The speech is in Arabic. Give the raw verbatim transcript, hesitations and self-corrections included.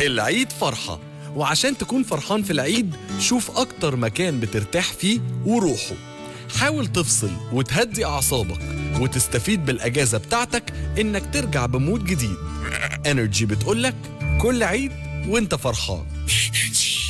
العيد فرحة، وعشان تكون فرحان في العيد شوف أكتر مكان بترتاح فيه وروحه. حاول تفصل وتهدي أعصابك وتستفيد بالأجازة بتاعتك إنك ترجع بمود جديد. انرجي بتقولك كل عيد وانت فرحان.